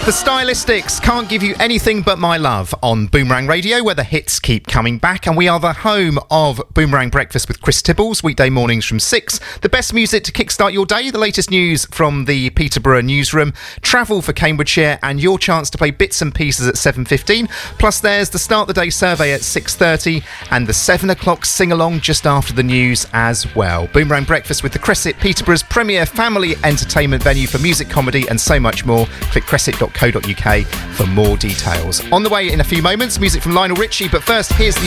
The Stylistics, Can't Give You Anything But My Love on Boomerang Radio, where the hits keep coming back, and we are the home of Boomerang Breakfast with Chris Tibbles, weekday mornings from 6. The best music to kickstart your day, the latest news from the Peterborough newsroom, travel for Cambridgeshire, and your chance to play bits and pieces at 7:15. Plus there's the Start the Day survey at 6:30 and the 7 o'clock sing-along just after the news as well. Boomerang Breakfast with the Cresset, Peterborough's premier family entertainment venue for music, comedy and so much more. Click cresset.co.uk for more details. On the way in a few moments, music from Lionel Richie, but first here's the